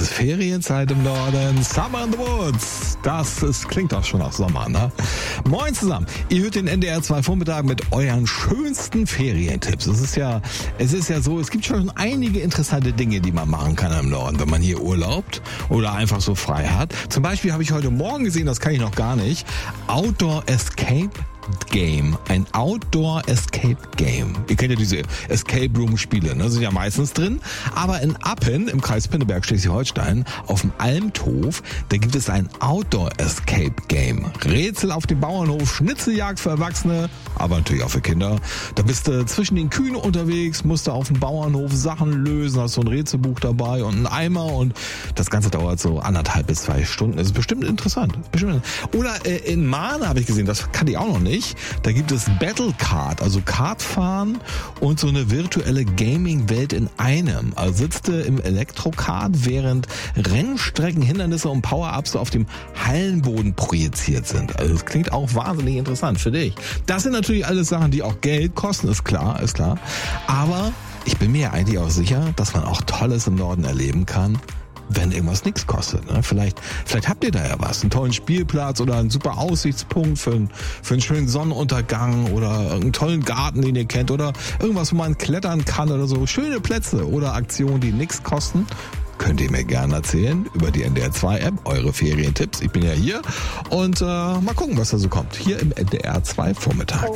ist Ferienzeit im Norden. Summer in the Woods. Klingt doch schon nach Sommer, ne? Moin zusammen. Ihr hört den NDR 2 Vormittag mit euren schönsten Ferientipps. Es ist ja so, es gibt schon einige interessante Dinge, die man machen kann im Norden, wenn man hier urlaubt oder einfach so frei hat. Zum Beispiel habe ich heute Morgen gesehen, das kann ich noch gar nicht, Outdoor Escape Game. Ein Outdoor Escape Game. Ihr kennt ja diese Escape Room Spiele, ne? Sind ja meistens drin. Aber in Appen, im Kreis Pinneberg, Schleswig-Holstein, auf dem Almthof, da gibt es ein Outdoor Escape Game. Rätsel auf dem Bauernhof, Schnitzeljagd für Erwachsene, aber natürlich auch für Kinder. Da bist du zwischen den Kühen unterwegs, musst du auf dem Bauernhof Sachen lösen, hast so ein Rätselbuch dabei und einen Eimer und das Ganze dauert so 1,5 bis 2 Stunden. Das ist bestimmt interessant. Oder in Mahn habe ich gesehen, das kannte ich auch noch nicht. Da gibt es Battle Kart, also Kartfahren und so eine virtuelle Gaming-Welt in einem. Also sitzt du im Elektrokart, während Rennstrecken, Hindernisse und Power-Ups so auf dem Hallenboden projiziert sind. Also das klingt auch wahnsinnig interessant für dich. Das sind natürlich alles Sachen, die auch Geld kosten, ist klar. Aber ich bin mir ja eigentlich auch sicher, dass man auch Tolles im Norden erleben kann, wenn irgendwas nichts kostet. Ne? Vielleicht habt ihr da ja was. Einen tollen Spielplatz oder einen super Aussichtspunkt für einen schönen Sonnenuntergang oder einen tollen Garten, den ihr kennt oder irgendwas, wo man klettern kann oder so. Schöne Plätze oder Aktionen, die nichts kosten. Könnt ihr mir gerne erzählen über die NDR 2 App, eure Ferientipps. Ich bin ja hier und mal gucken, was da so kommt. Hier im NDR 2 Vormittag.